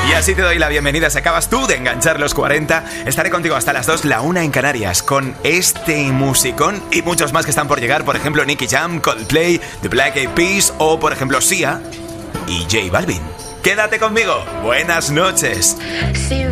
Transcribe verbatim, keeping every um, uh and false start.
Y así te doy la bienvenida. Si acabas tú de enganchar los cuarenta, estaré contigo hasta las dos, la una en Canarias, con este musicón y muchos más que están por llegar. Por ejemplo, Nicky Jam, Coldplay, The Black Eyed Peas o, por ejemplo, Sia y J Balvin. Quédate conmigo. Buenas noches.